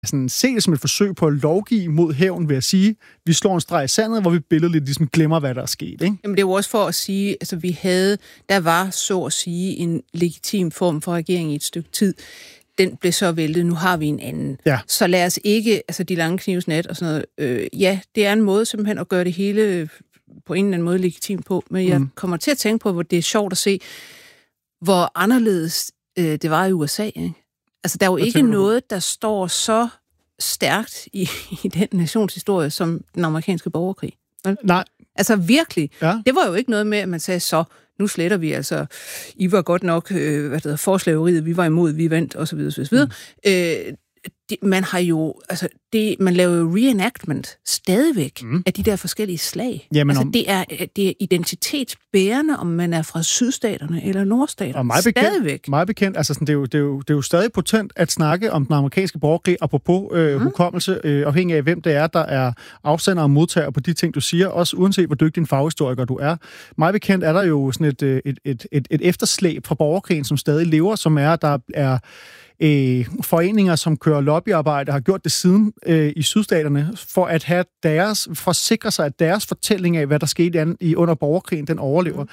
sådan se det som et forsøg på at lovgive mod hævn ved at sige, vi slår en streg i sandet, hvor vi billedligt ligesom glemmer, hvad der er sket. Ikke? Jamen det er jo også for at sige, altså der var så at sige en legitim form for regering i et stykke tid. Den blev så væltet, nu har vi en anden. Ja. Så lad os ikke, altså de lange knivsnat og sådan noget, ja, det er en måde simpelthen at gøre det hele på en eller anden måde legitimt på, men jeg kommer til at tænke på, hvor det er sjovt at se, hvor anderledes det var i USA, ikke? Altså, der er jo ikke noget, der står så stærkt i den nationshistorie, som den amerikanske borgerkrig. Nej. Altså, virkelig. Ja. Det var jo ikke noget med, at man sagde, så nu sletter vi, altså, I var godt nok, forslaveriet, vi var imod, vi vandt, osv. Man har jo, altså, man laver jo reenactment stadigvæk af de der forskellige slag. Jamen, altså, det er identitetsbærende, om man er fra sydstaterne eller nordstaterne. Og meget bekendt, altså sådan, det er jo stadig potent at snakke om den amerikanske borgerkrig, apropos hukommelse, afhængig af hvem det er, der er afsender og modtager på de ting, du siger, også uanset hvor dygtig en faghistoriker du er. Meget bekendt er der jo sådan et efterslæb fra borgerkrigen, som stadig lever, som er, der er foreninger, som kører lobbyarbejde, har gjort det siden i sydstaterne, for at sikre sig, at deres fortælling af, hvad der skete under borgerkrigen, den overlever.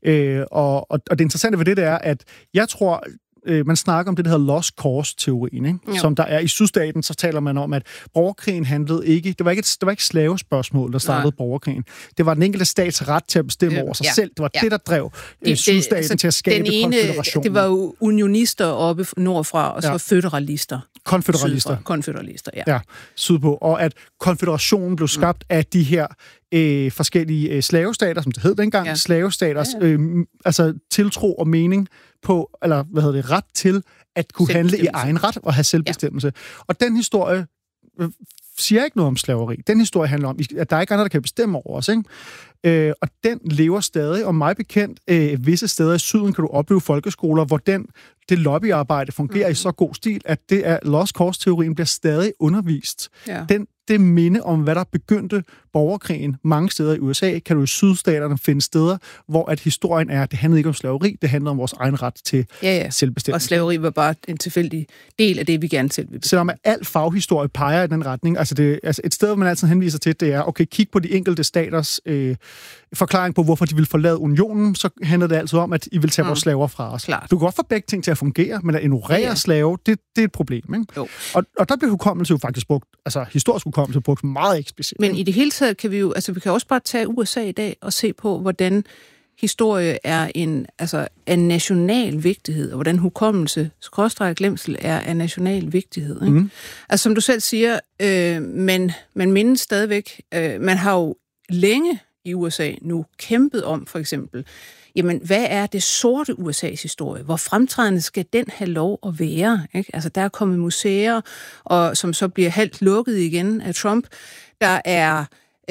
Og det interessante ved det er, at jeg tror, man snakker om det, der hedder lost cause-teorien, ikke? Som der er i sydstaten, så taler man om, at borgerkrigen handlede ikke, det var ikke slavespørgsmål, der startede borgerkrigen. Det var den enkelte stats ret til at bestemme over sig selv. Det var det, der drev sydstaten altså, til at skabe konføderationen. Det var jo unionister oppe nordfra, og så føderalister. Konføderalister, ja. Sydpå. Og at konføderationen blev skabt af de her forskellige slavestater, som det hed dengang, slavestaters altså tiltro og mening på, eller ret til at kunne handle i egen ret og have selvbestemmelse. Ja. Og den historie siger ikke noget om slaveri. Den historie handler om, at der er ikke andre, der kan bestemme over os, ikke? Og den lever stadig, og meget bekendt visse steder i syden kan du opleve folkeskoler, hvor det lobbyarbejde fungerer i så god stil, at det er lost cause-teorien bliver stadig undervist. Ja. Det minde om, hvad der begyndte borgerkrigen mange steder i USA, kan du i sydstaterne finde steder, hvor at historien er, det handlede ikke om slaveri, det handlede om vores egen ret til selvbestemmelse. Og slaveri var bare en tilfældig del af det, vi gerne selv vil bestemme. Selvom al faghistorie peger i den retning, altså et sted, hvor man altid henviser til, det er, okay, kig på de enkelte staters forklaring på, hvorfor de vil forlade unionen, så handler det altid om, at I vil tage vores slaver fra os. Klart. Du kan godt få begge ting til at fungere, men at ignorere slave, det er et problem, ikke? Jo. Og der bliver hukommelse jo faktisk brugt, altså historisk hukommelse brugt meget eksplicit. Men i det hele taget kan vi jo, altså vi kan også bare tage USA i dag og se på, hvordan historie er en national vigtighed, og hvordan hukommelse, /glemsel er en national vigtighed. Ikke? Altså som du selv siger, man mindes stadigvæk, man har jo længe i USA nu kæmpet om, for eksempel, jamen, hvad er det sorte USA's historie? Hvor fremtrædende skal den have lov at være? Ikke? Altså, der er kommet museer, og som så bliver halvt lukket igen af Trump. Der er,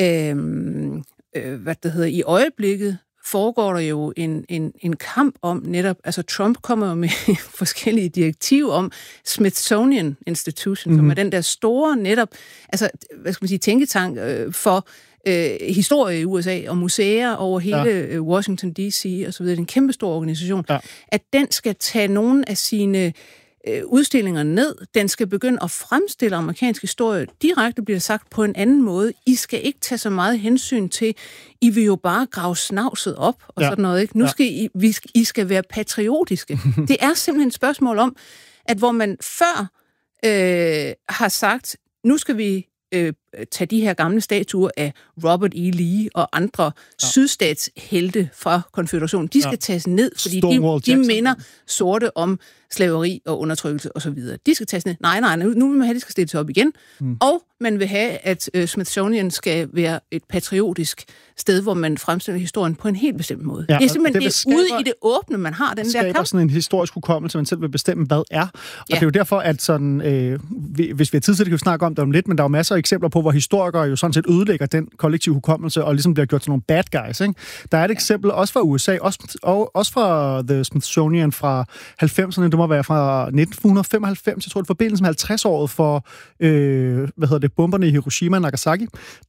i øjeblikket foregår der jo en kamp om netop, altså Trump kommer jo med forskellige direktiver om Smithsonian Institution, som er den der store netop, altså, hvad skal man sige, tænketank for historie i USA og museer over hele Washington D.C. og så videre, en kæmpe stor organisation, at den skal tage nogle af sine udstillinger ned, den skal begynde at fremstille amerikansk historie direkte, bliver sagt på en anden måde. I skal ikke tage så meget hensyn til, I vil jo bare grave snavset op og sådan noget, ikke? Nu skal I skal være patriotiske. Det er simpelthen et spørgsmål om, at hvor man før har sagt, nu skal vi tage de her gamle statuer af Robert E. Lee og andre sydstatshelte fra konføderationen. De skal tages ned, fordi de minder sorte om slaveri og undertrykkelse osv. De skal tages ned. Nej, nu vil man have, at de skal stilles op igen. Og man vil have, at Smithsonian skal være et patriotisk sted, hvor man fremstiller historien på en helt bestemt måde. Ja, det er simpelthen ude i det åbne, man har den der kamp. Det skaber sådan en historisk hukommelse, man selv vil bestemme, hvad er. Og det er jo derfor, at sådan, hvis vi har tid til det, kan vi snakke om det om lidt, men der er jo masser af eksempler på, hvor historikere jo sådan set ødelægger den kollektive hukommelse, og ligesom bliver gjort til nogle bad guys. Ikke? Der er et eksempel også fra USA, også fra The Smithsonian fra 90'erne, det må være fra 1995, jeg tror, i forbindelse med 50-året for, bomberne i Hiroshima og Nagasaki.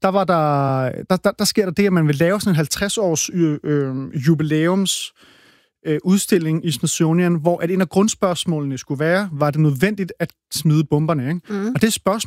Der sker der det, at man vil lave sådan en 50-års jubilæums udstilling i Smithsonian, hvor at en af grundspørgsmålene skulle være, var det nødvendigt at smide bomberne, ikke? Og det spørgsmål